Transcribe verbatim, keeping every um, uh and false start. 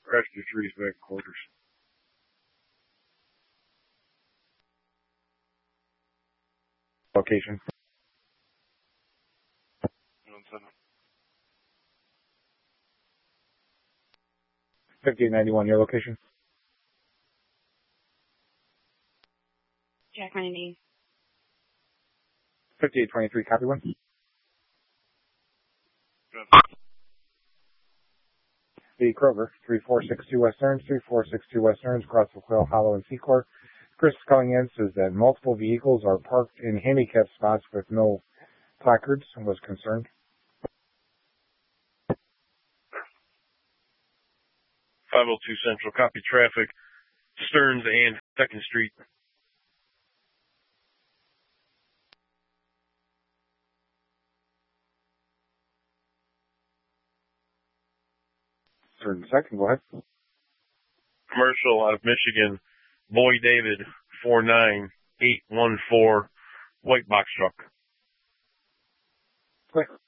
Crashed through trees back quarters. Location. fifty-eight ninety-one, your location. Jack ninety. fifty-eight twenty-three, copy one. The Kroger, three four six two West Stearns, three four six two West Stearns, across the Quail Hollow and Secor. Chris is calling in, says that multiple vehicles are parked in handicapped spots with no placards and was concerned. five oh two Central, copy traffic, Stearns and second Street. Third and second, go ahead. Commercial out of Michigan, Boy David, four nine eight one four, white box truck. Clear.